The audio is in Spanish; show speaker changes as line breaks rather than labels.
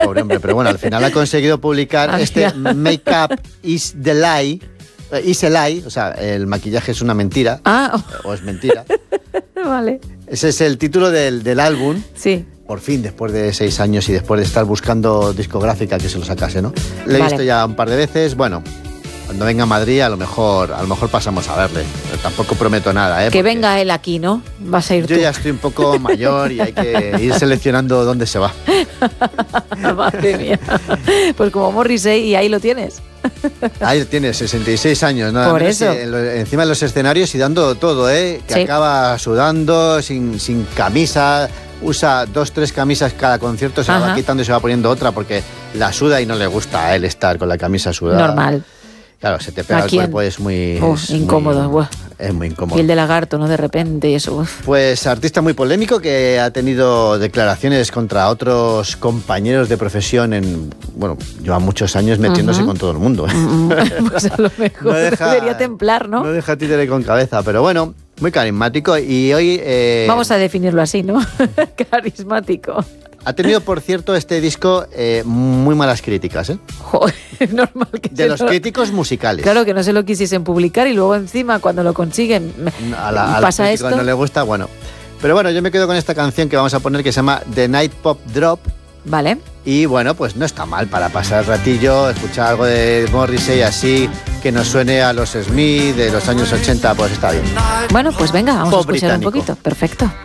Pobre hombre, pero bueno, al final ha conseguido publicar este Makeup is the Lie. Is a Lie, o sea, el maquillaje es una mentira. O es mentira.
Vale.
Ese es el título del álbum.
Sí.
Por fin, después de 6 años y después de estar buscando discográfica que se lo sacase, ¿no? Le he visto ya un par de veces. Bueno, cuando venga a Madrid a lo mejor pasamos a verle. Pero tampoco prometo nada, ¿eh?
Que venga él aquí, ¿no? Vas a ir tú.
Yo ya estoy un poco mayor y hay que ir seleccionando dónde se va.
Madre mía. Pues como Morrissey, y ahí lo tienes.
Ahí tienes, 66 años, ¿no?
Por eso.
Encima de los escenarios y dando todo, ¿eh? Que acaba sudando, sin camisa, usa 2-3 camisas cada concierto, se la va quitando y se va poniendo otra porque la suda y no le gusta a él estar con la camisa sudada.
Normal.
Claro, se te pega el cuerpo, es muy...
incómodo.
Es muy incómodo.
Y el de lagarto, ¿no? De repente y eso.
Pues artista muy polémico que ha tenido declaraciones contra otros compañeros de profesión bueno, lleva muchos años metiéndose con todo el mundo.
Pues a lo mejor debería templar, ¿no?
No deja títere con cabeza, pero bueno, muy carismático y hoy...
Vamos a definirlo así, ¿no? Carismático.
Ha tenido, por cierto, este disco muy malas críticas, ¿eh?
Joder, normal que
de los críticos musicales.
Claro, que no se lo quisiesen publicar y luego encima cuando lo consiguen
al crítico no le gusta, bueno. Pero bueno, yo me quedo con esta canción que vamos a poner que se llama The Night Pop Drop.
Vale.
Y bueno, pues no está mal para pasar el ratillo, escuchar algo de Morrissey así, que nos suene a los Smith de los años 80, pues está bien.
Bueno, pues venga, vamos a escuchar
británico.
un poquito. Perfecto.